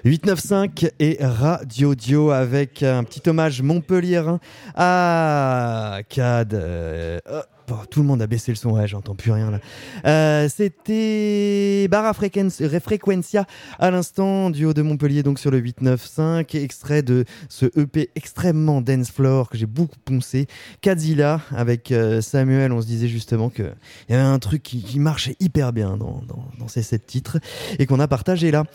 895 et Radio Dio avec un petit hommage montpelliérain à CAD. Tout le monde a baissé le son, ouais, j'entends plus rien là. C'était Barra Frequencia à l'instant, duo de Montpellier, donc sur le 895, extrait de ce EP extrêmement dance floor que j'ai beaucoup poncé. Cadzilla avec Samuel, on se disait justement qu'il y avait un truc qui marchait hyper bien dans ces 7 titres et qu'on a partagé là.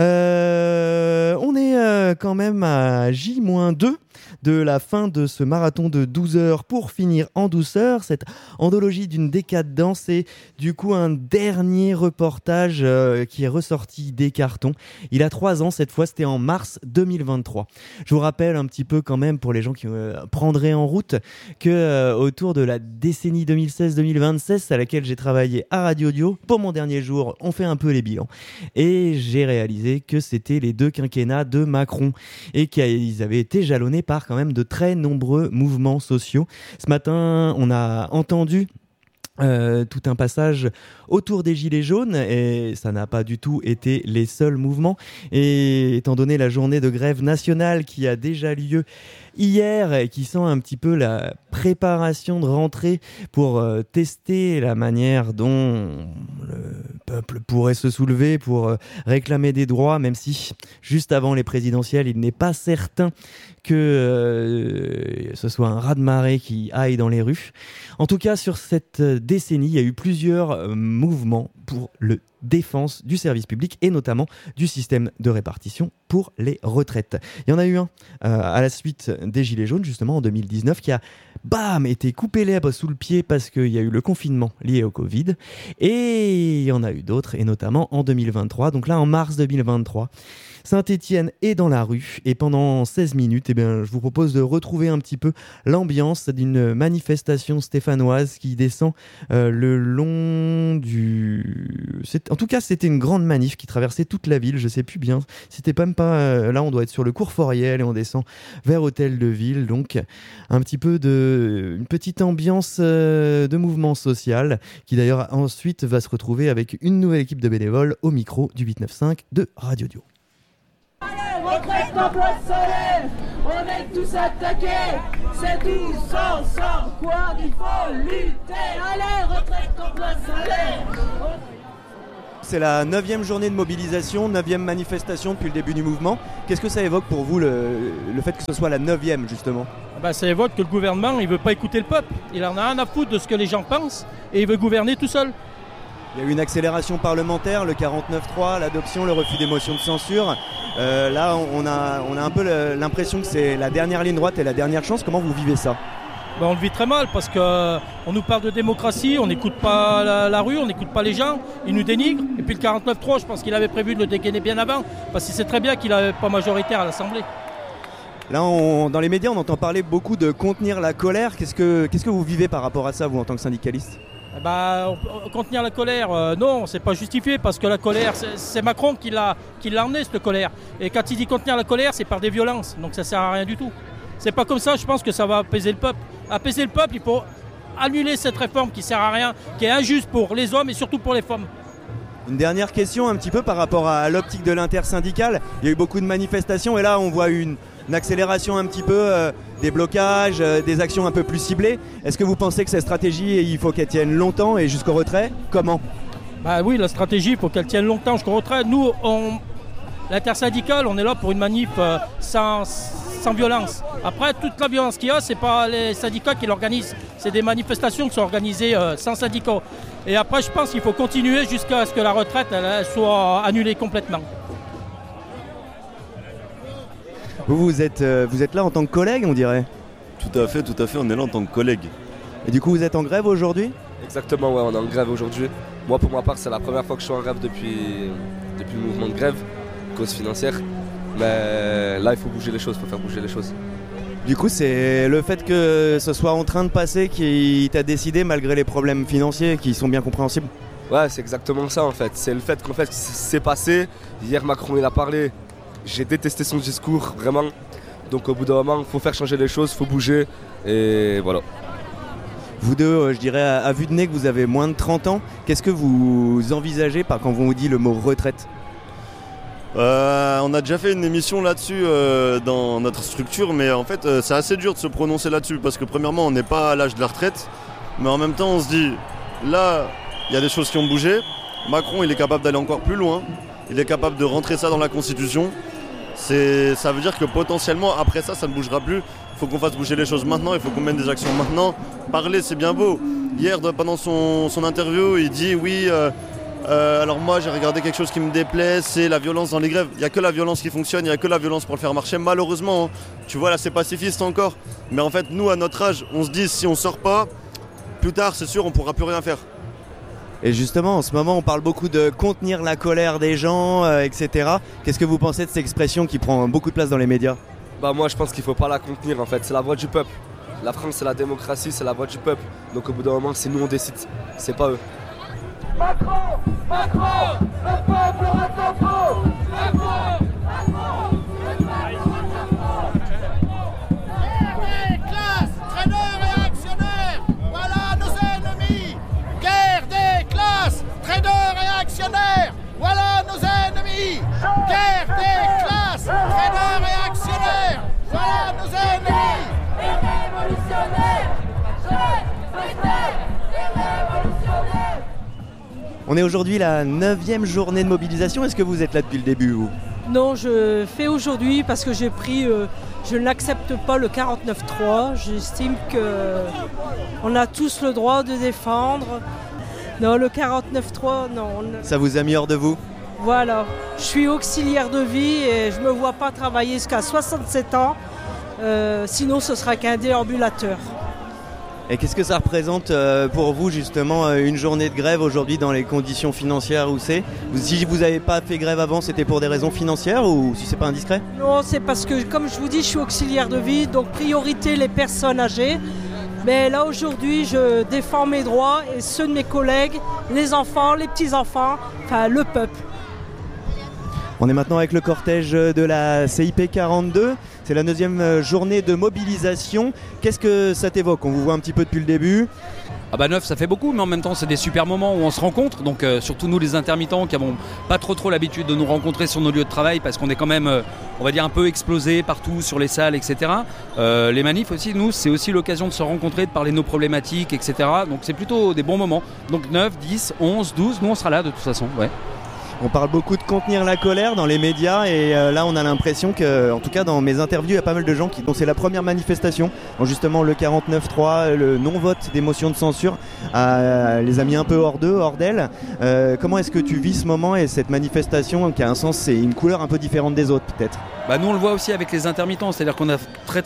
On est quand même à J-2 de la fin de ce marathon de 12 heures pour finir en douceur cette anthologie d'une décadence et du coup un dernier reportage qui est ressorti des cartons. Il a 3 ans cette fois, c'était en mars 2023. Je vous rappelle un petit peu quand même pour les gens qui prendraient en route que autour de la décennie 2016-2026 à laquelle j'ai travaillé à Radio Dio, pour mon dernier jour, on fait un peu les bilans et j'ai réalisé que c'était les 2 quinquennats de Macron et qu'ils avaient été jalonnés par quand même de très nombreux mouvements sociaux. Ce matin, on a entendu tout un passage autour des Gilets jaunes et ça n'a pas du tout été les seuls mouvements et étant donné la journée de grève nationale qui a déjà lieu hier et qui sent un petit peu la préparation de rentrée pour tester la manière dont le peuple pourrait se soulever pour réclamer des droits, même si juste avant les présidentielles il n'est pas certain que ce soit un raz-de-marée qui aille dans les rues. En tout cas, sur cette décennie, il y a eu plusieurs mouvements pour le défense du service public et notamment du système de répartition pour les retraites. Il y en a eu un à la suite des Gilets jaunes, justement en 2019, qui a été coupé l'herbe sous le pied parce qu'il y a eu le confinement lié au Covid. Et il y en a eu d'autres, et notamment en 2023. Donc là, en mars 2023, Saint-Étienne est dans la rue et pendant 16 minutes, je vous propose de retrouver un petit peu l'ambiance d'une manifestation stéphanoise qui descend le long du... En tout cas, c'était une grande manif qui traversait toute la ville, je sais plus bien. C'était même pas... Là, on doit être sur le cours Foriel et on descend vers Hôtel de Ville. Donc, un petit peu une petite ambiance de mouvement social qui d'ailleurs ensuite va se retrouver avec une nouvelle équipe de bénévoles au micro du 895 de Radio Dio. Retraite d'emploi solaire, on est tous attaqués, c'est tous ensemble, quoi, il faut lutter, allez, retraite d'emploi solaire. C'est la 9e journée de mobilisation, 9e manifestation depuis le début du mouvement. Qu'est-ce que ça évoque pour vous, le fait que ce soit la 9e justement ? Ça évoque que le gouvernement, il ne veut pas écouter le peuple, il en a rien à foutre de ce que les gens pensent et il veut gouverner tout seul. Il y a eu une accélération parlementaire, le 49.3, l'adoption, le refus des motions de censure. Là, on a un peu l'impression que c'est la dernière ligne droite et la dernière chance. Comment vous vivez ça ? On le vit très mal parce qu'on nous parle de démocratie, on n'écoute pas la rue, on n'écoute pas les gens, ils nous dénigrent. Et puis le 49.3, je pense qu'il avait prévu de le dégainer bien avant parce qu'il sait très bien qu'il n'est pas majoritaire à l'Assemblée. Là, dans les médias, on entend parler beaucoup de contenir la colère. Qu'est-ce que vous vivez par rapport à ça, vous, en tant que syndicaliste ? Contenir la colère, non, c'est pas justifié parce que la colère, c'est Macron qui l'a emmené cette colère. Et quand il dit contenir la colère, c'est par des violences, donc ça sert à rien du tout. C'est pas comme ça, je pense que ça va apaiser le peuple. Apaiser le peuple, il faut annuler cette réforme qui sert à rien, qui est injuste pour les hommes et surtout pour les femmes. Une dernière question un petit peu par rapport à l'optique de l'intersyndicale. Il y a eu beaucoup de manifestations et là on voit une accélération un petit peu, des blocages, des actions un peu plus ciblées. Est-ce que vous pensez que cette stratégie, il faut qu'elle tienne longtemps et jusqu'au retrait ? Comment ? Oui, la stratégie, il faut qu'elle tienne longtemps jusqu'au retrait. Nous, l'intersyndicale, on est là pour une manif sans violence. Après, toute la violence qu'il y a, c'est pas les syndicats qui l'organisent. C'est des manifestations qui sont organisées sans syndicats. Et après, je pense qu'il faut continuer jusqu'à ce que la retraite elle soit annulée complètement. Vous êtes là en tant que collègue, on dirait ? Tout à fait, on est là en tant que collègue. Et du coup, vous êtes en grève aujourd'hui ? Exactement, ouais, on est en grève aujourd'hui. Moi, pour ma part, c'est la première fois que je suis en grève depuis le mouvement de grève, cause financière. Mais là, il faut bouger les choses, il faut faire bouger les choses. Du coup, c'est le fait que ce soit en train de passer qui t'a décidé, malgré les problèmes financiers qui sont bien compréhensibles ? Ouais, c'est exactement ça en fait. C'est le fait qu'en fait, c'est passé. Hier, Macron, il a parlé. J'ai détesté son discours, vraiment. Donc au bout d'un moment, il faut faire changer les choses, il faut bouger. Et voilà. Vous deux, je dirais à vue de nez que vous avez moins de 30 ans. Qu'est-ce que vous envisagez quand on vous dit le mot retraite ? On a déjà fait une émission là-dessus dans notre structure, mais en fait c'est assez dur de se prononcer là-dessus parce que premièrement on n'est pas à l'âge de la retraite, mais en même temps on se dit là il y a des choses qui ont bougé. Macron il est capable d'aller encore plus loin, il est capable de rentrer ça dans la Constitution. Ça veut dire que potentiellement après ça ne bougera plus. Il faut qu'on fasse bouger les choses maintenant, il faut qu'on mène des actions maintenant. Parler c'est bien beau. Hier pendant son interview il dit oui. Alors moi j'ai regardé quelque chose qui me déplaît, c'est la violence dans les grèves. Il n'y a que la violence qui fonctionne, il n'y a que la violence pour le faire marcher, malheureusement. Tu vois là c'est pacifiste encore. Mais en fait nous à notre âge, on se dit si on sort pas, plus tard c'est sûr on pourra plus rien faire. Et justement en ce moment on parle beaucoup de contenir la colère des gens, etc. Qu'est-ce que vous pensez de cette expression qui prend beaucoup de place dans les médias ? Moi je pense qu'il faut pas la contenir en fait, c'est la voix du peuple. La France c'est la démocratie, c'est la voix du peuple. Donc au bout d'un moment c'est nous on décide, c'est pas eux. Macron, Macron, le peuple aura son mot. Macron, Macron, le peuple aura son mot. Guerre des classes, traîneurs et actionnaires, voilà nos ennemis. Guerre des classes, traîneurs et actionnaires, voilà nos ennemis. Guerre des classes, traîneurs et actionnaires, voilà nos ennemis. Les révolutionnaires, je préfère les révolutionnaires. On est aujourd'hui la 9e journée de mobilisation. Est-ce que vous êtes là depuis le début vous ? Non, je fais aujourd'hui parce que j'ai pris, je n'accepte pas le 49.3. J'estime qu'on a tous le droit de défendre. Non, le 49.3, non. Ça vous a mis hors de vous ? Voilà, je suis auxiliaire de vie et je ne me vois pas travailler jusqu'à 67 ans. Sinon, ce sera qu'un déambulateur. Et qu'est-ce que ça représente pour vous justement une journée de grève aujourd'hui dans les conditions financières où c'est ? Si vous n'avez pas fait grève avant, c'était pour des raisons financières ou si c'est pas indiscret ? Non, c'est parce que comme je vous dis, je suis auxiliaire de vie, donc priorité les personnes âgées. Mais là aujourd'hui, je défends mes droits et ceux de mes collègues, les enfants, les petits-enfants, enfin le peuple. On est maintenant avec le cortège de la CIP 42. C'est la 9e journée de mobilisation. Qu'est-ce que ça t'évoque ? On vous voit un petit peu depuis le début. 9 ça fait beaucoup, mais en même temps c'est des super moments où on se rencontre. Donc surtout nous les intermittents qui n'avons pas trop l'habitude de nous rencontrer sur nos lieux de travail parce qu'on est quand même, on va dire, un peu explosés partout sur les salles, etc. Les manifs aussi, nous c'est aussi l'occasion de se rencontrer, de parler de nos problématiques, etc. Donc c'est plutôt des bons moments. Donc 9, 10, 11, 12, nous on sera là de toute façon. Ouais. On parle beaucoup de contenir la colère dans les médias et là on a l'impression que, en tout cas dans mes interviews, il y a pas mal de gens dont c'est la première manifestation. Donc justement le 49.3, le non-vote des motions de censure les a mis un peu hors d'eux, hors d'elle. Comment est-ce que tu vis ce moment et cette manifestation qui a un sens, c'est une couleur un peu différente des autres peut-être ? Nous on le voit aussi avec les intermittents, c'est-à-dire qu'on a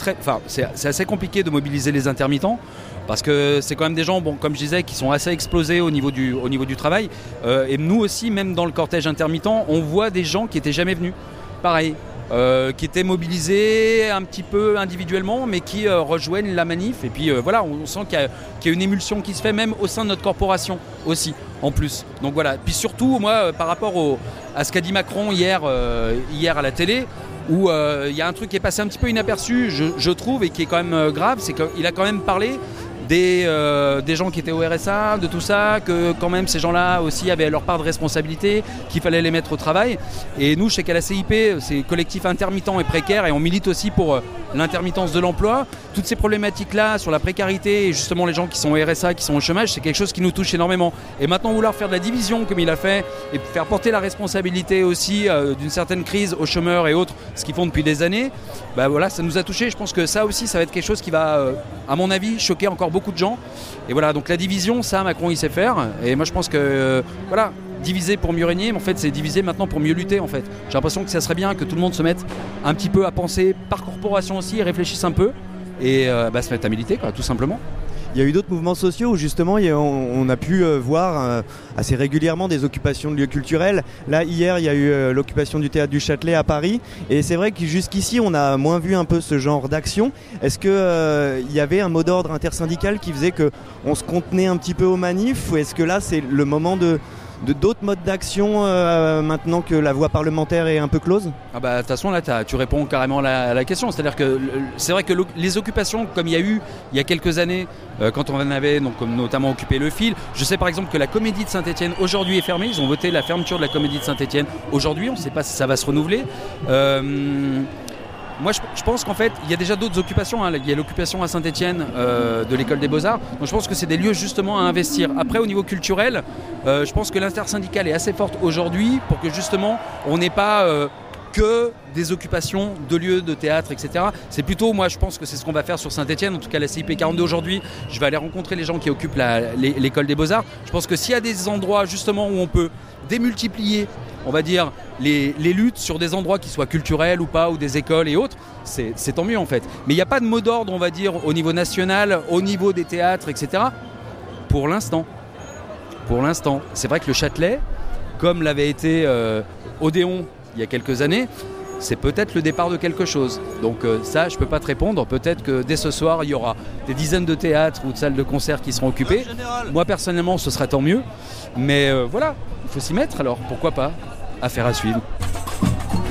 c'est assez compliqué de mobiliser les intermittents. Parce que c'est quand même des gens, comme je disais, qui sont assez explosés au niveau du travail. Et nous aussi, même dans le cortège intermittent, on voit des gens qui n'étaient jamais venus. Pareil, qui étaient mobilisés un petit peu individuellement, mais qui rejoignent la manif. Et puis voilà, on sent qu'il y a une émulsion qui se fait même au sein de notre corporation aussi, en plus. Donc voilà. Puis surtout, moi, par rapport à ce qu'a dit Macron hier à la télé, où il y a un truc qui est passé un petit peu inaperçu, je trouve, et qui est quand même grave, c'est qu'il a quand même parlé des gens qui étaient au RSA, de tout ça, que quand même ces gens-là aussi avaient leur part de responsabilité, qu'il fallait les mettre au travail. Et nous, je sais qu'à la CIP, c'est collectif intermittent et précaire, et on milite aussi pour l'intermittence de l'emploi. Toutes ces problématiques-là sur la précarité et justement les gens qui sont au RSA, qui sont au chômage, c'est quelque chose qui nous touche énormément. Et maintenant, vouloir faire de la division comme il a fait et faire porter la responsabilité aussi d'une certaine crise aux chômeurs et autres, ce qu'ils font depuis des années, voilà, ça nous a touchés. Je pense que ça aussi, ça va être quelque chose qui va, à mon avis, choquer encore beaucoup de gens. Et voilà, donc la division, ça, Macron, il sait faire. Et moi, je pense que, voilà, diviser pour mieux régner, mais en fait, c'est diviser maintenant pour mieux lutter, en fait. J'ai l'impression que ça serait bien que tout le monde se mette un petit peu à penser par corporation aussi, et réfléchisse un peu, et se mettre à militer, quoi, tout simplement. Il y a eu d'autres mouvements sociaux où justement on a pu voir assez régulièrement des occupations de lieux culturels. Là hier il y a eu l'occupation du théâtre du Châtelet à Paris et c'est vrai que jusqu'ici on a moins vu un peu ce genre d'action. Est-ce que il y avait un mot d'ordre intersyndical qui faisait qu'on se contenait un petit peu aux manifs ou est-ce que là c'est le moment de d'autres modes d'action maintenant que la voie parlementaire est un peu close ? Ah bah de toute façon là tu réponds carrément à la question, c'est-à-dire que c'est vrai que les occupations comme il y a eu il y a quelques années quand on en avait donc comme notamment occupé le fil, je sais par exemple que la Comédie de Saint-Étienne aujourd'hui est fermée, ils ont voté la fermeture de la Comédie de Saint-Étienne aujourd'hui, on ne sait pas si ça va se renouveler. Moi je pense qu'en fait il y a déjà d'autres occupations, hein. Il y a l'occupation à Saint-Étienne de l'école des Beaux-Arts, donc je pense que c'est des lieux justement à investir. Après au niveau culturel, je pense que l'intersyndicale est assez forte aujourd'hui pour que justement on n'ait pas que des occupations de lieux de théâtre, etc. C'est plutôt, moi je pense que c'est ce qu'on va faire sur Saint-Étienne, en tout cas la CIP 42 aujourd'hui, je vais aller rencontrer les gens qui occupent l'école des Beaux-Arts. Je pense que s'il y a des endroits justement où on peut démultiplier, on va dire, les luttes sur des endroits qui soient culturels ou pas, ou des écoles et autres, c'est tant mieux en fait. Mais il n'y a pas de mot d'ordre, on va dire, au niveau national, au niveau des théâtres, etc. Pour l'instant. C'est vrai que le Châtelet, comme l'avait été Odéon il y a quelques années, c'est peut-être le départ de quelque chose. Donc ça, je ne peux pas te répondre. Peut-être que dès ce soir, il y aura des dizaines de théâtres ou de salles de concert qui seront occupées. Moi, personnellement, ce serait tant mieux. Mais voilà, il faut s'y mettre alors. Pourquoi pas ? Affaire à suivre.